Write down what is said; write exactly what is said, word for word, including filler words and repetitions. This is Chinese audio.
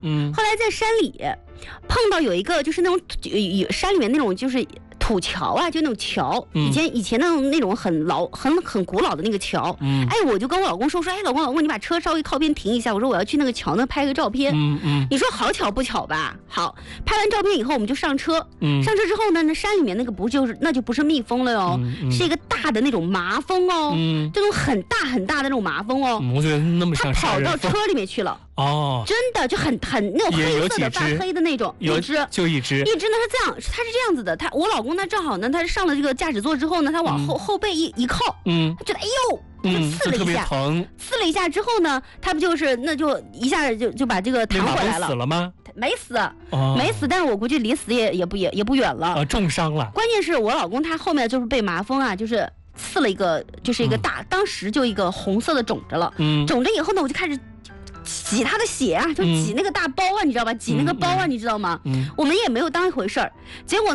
嗯， 后来在山里碰到有一个就是那种有山里面那种就是土桥啊，就那种桥， 嗯、 以前以前那种那种很老很很古老的那个桥。 嗯， 哎，我就跟我老公说说，哎，老公老公，你把车稍微靠边停一下，我说我要去那个桥那拍个照片。 嗯嗯， 你说好巧不巧吧？好，拍完照片以后我们就上车。 嗯， 上车之后呢，那山里面那个不就是那就不是蜜蜂了哟、 嗯嗯， 是一个大的那种麻蜂哦， 嗯， 这种很大很大的那种麻蜂哦。 嗯、我觉得那么像它跑到车里面去了。 哦， 真的就很很那种黑色的发黑的那种， 有一只就一只， 一只呢是这样，它是这样子的，他我老公他正好呢，他上了这个驾驶座之后呢，他往后、嗯、后背一一靠， 嗯， 他觉得哎呦，就刺了一下， 疼， 刺了一下之后呢，他不就是那就一下就就把这个弹回来了， 死了吗？ 没死， 哦、 没死，但是我估计离死也也不也也不远了， 啊，重伤了。 关键是我老公他后面就是被麻蜂啊，就是刺了一个，就是一个大，嗯、当时就一个红色的肿着了， 嗯， 肿着以后呢，我就开始挤他的血啊，就挤那个大包啊，嗯、你知道吧？挤那个包啊，嗯、你知道吗？ 嗯， 我们也没有当一回事儿，结果。